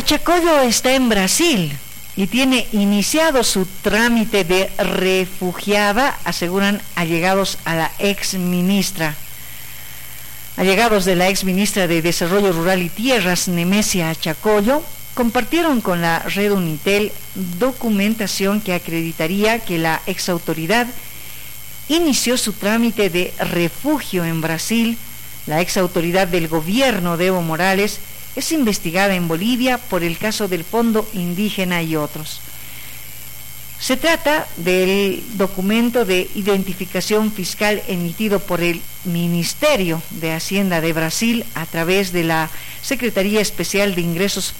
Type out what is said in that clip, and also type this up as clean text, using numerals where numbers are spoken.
Achacollo está en Brasil y tiene iniciado su trámite de refugiada, aseguran allegados a la exministra. Allegados de la exministra de Desarrollo Rural y Tierras, Nemesia Achacollo, compartieron con la red Unitel documentación que acreditaría que la exautoridad inició su trámite de refugio en Brasil. La exautoridad del gobierno de Evo Morales es investigada en Bolivia por el caso del Fondo Indígena y otros. Se trata del documento de identificación fiscal emitido por el Ministerio de Hacienda de Brasil a través de la Secretaría Especial de Ingresos